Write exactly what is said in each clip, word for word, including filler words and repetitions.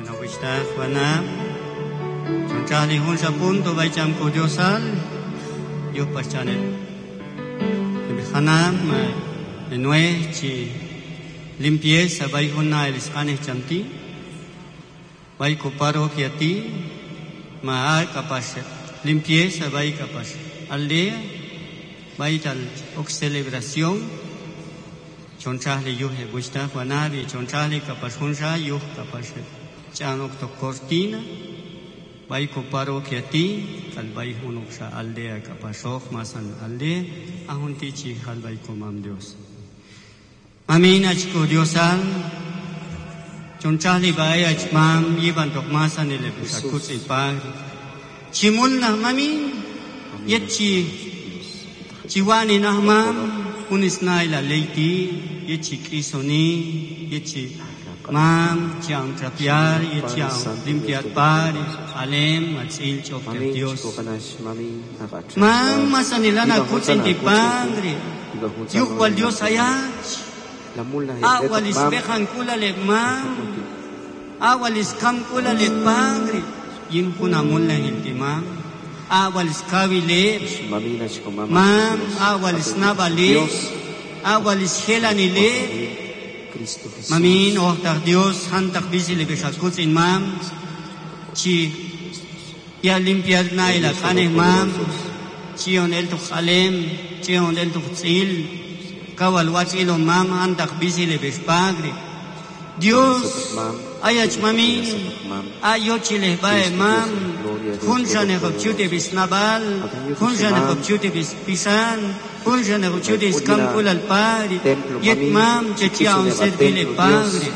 Nawishta Juana Chonchali Hunsa Punto Baicham Kudiosal Yo Pachanel Hanam Enue Chi Limpieza Bai Huna El Scanes Chanti Bai Coparo Kiati Ma Capaz Limpieza Bai Capaz Aldea Bai Tal Ox Celebración Chonchali Yuhe Busta Juanabi Chonchali Capaz Hunsa Yuh Capaz Chanok to Cortina Bai Coparo Kiati Kal Bai Hunuksa Aldea Capazok Masan Aldea Ahuntichi Hal Bai Comam Dios Mamina Chico Diosal Chonchali Bai Achmam Yiban Tok Masan Ele Pusakutsi Pag Chimulna Mami Yechi Chiwani Nahmam Unisnaila Leiti Yechi Krisoni Yechi Mam Chiang Trapiar Yechiang Limpiat Pari Alem Atsil Chokter Dios Mam Masanilana Kutsinti Pangri Yukwal Dios Ayach Awalis Bejan Kula Le Mam Awalis Kam Kula Le Pangri Yinkuna Mulla Hiltimam Awalis Kavile Mam Awalis Nabale Awalis Helanile Mamin Ohtar Dios Hantak Bisile Beshakut in Mam Chi Ya Limpiad Naila Kane Mam Chion El Tukhalem Chion El Tukzil Kawal Wachilo Mam Hantak Bisile Beshpagri Dios Ayach Mamin Ayochile Bae Mam Kunjane Hopchute Bisnabal Kunjane Hopchute Bisan Kunjane Hopchute Skampul al Pari Yet Mam Chechia on Servile Pagri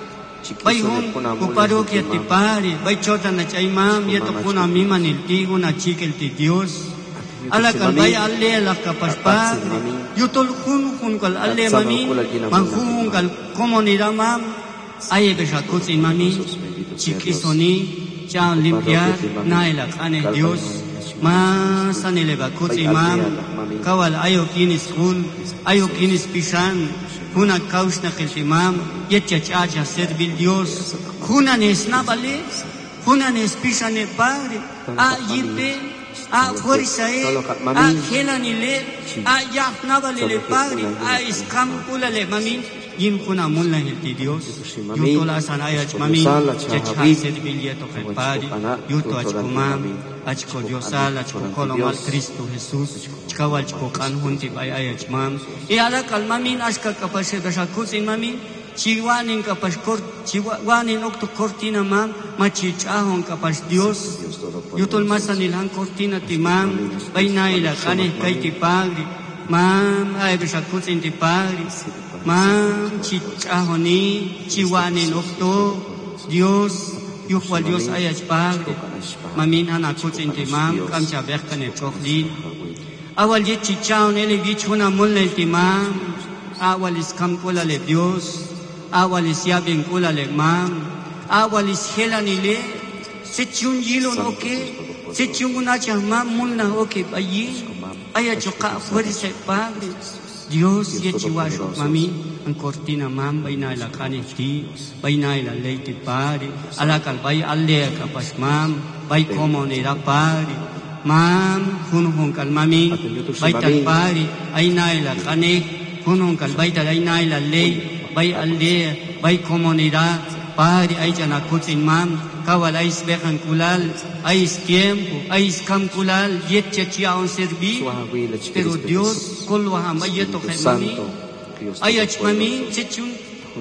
Bai Hun Kuparokia Ti Pari Bai Chotana Chay Mam Yetokuna Mimanil Tiguna Chikel Ti Dios Ala Kal Bai Alle La Kapaspagri Yutol Hun Hun Kal Alle Mamin Manhun Kal Comunidad Mam Aye Beshakutsi Mamin Chikisoni Chan Limpiar Naila Kane Dios Ma Sanile Bakutsi Mam Kawal Ayo Kinis Hun Ayo Kinis Pishan Huna Kaushna Keltimam Yetcha Chacha Servil Dios Huna Nesnabale Huna Nespishane Pari A Yipe A Horisae A Helanile A Yahnabale Le Pari A Iskampula Le Mamin Yim Huna Mulla Hilti Dios Yutola Sanayach Mamin Chechai Servil Yeto Pari Yuto Achkumam Achko Diosal Achko Kolomal Cristo Jesús Chkawal Chko Kanhunti Bay Ayach Mam E ala Kalmamin Ashka Kapashe Bashakutsin Mamin Chiwanin Kapash Kort Chiwanin Okto Cortina Mam Machichahon Kapash Dios Yutol Masanilhan Cortina Timam Bainaila Kane Kaiti Pagri Mam Ay Bashakutsin Ti Pagri Mam Chichahoni Chiwanin Okto Dios Yukwal Dios Ayach Pagri Mamin Hanakutsin Ti Mam Kamcha Berkane Choklin Awal Yet Chichaon Ele Bichuna Mulnel Timam Awal Iskampula Le Dios Awal is Yabin Kula Le Mam Awal is Helanile Sechun Yilon Oke Sechun Unacha Mam Mulna Oke Bayi Ayachoka Fuerza Padre Dios Yechiwash Mami Ang Cortina Mam Bainaila Kanifti Bainaila Leiti Pari Alakal Bay Aldea Kapas Mam Bay Comonera Pari Mam Hunhun Kal Mami Baital Pari Ainaila Kane Hunhun Kal Baital Ainaila Lei Bay Aldea, Bay Comunidad, Pari, Ayana Kutsin Mam, Kawal Ais Bejan Kulal, Ais Tiempo, Ais Kam Kulal, Yet Chechia on Servi, pero Dios, Kolwaham, Ayeto Mami, Ayach Mami, Chechun,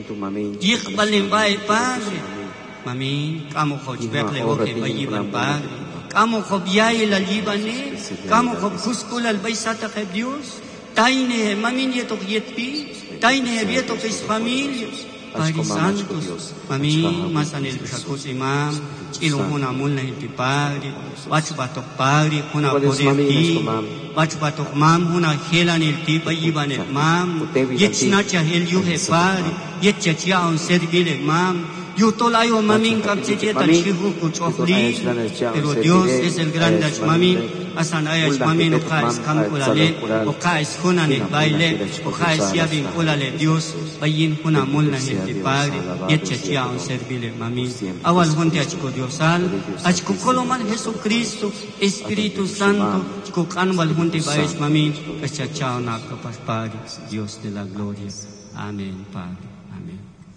Yik Balen Bay Padre, Mami, Kamo Hoj Bekle Oke Bayiban Padre, Kamo Hob Yai la Libane, Kamo Hob Kuskulal Bay Sata Dios, Taine, Mami Yetok Yetpi, Taine Vieto que es familia, Padre Santos, Mami, Masanel Bishakos Imam, Chilona Mulna Hilti Padre, Wachubatok Padre, Huna Podenti, Wachubatok Mam, Huna Helan Hilti, Bayiban el Mam, Yet Snacha Hel Yuhe Padre, Yet Chachia on Servile Mam, Yutolayo mamin kapchecheta chihu kuchofli, pero Dios es el gran dach mamin, asanayach mamin okais kam kulale, okais hunane baile, okais yabin kulale Dios, bayin hunamul na gente Padre, yetchechia on servile mamin, awal hunte achko Diosal, achko kolomal Jesucristo, Espíritu Santo, achko kanwal hunte baich mamin, kachachao na kapas Padre, Dios de la gloria. Amén, Padre. Amén.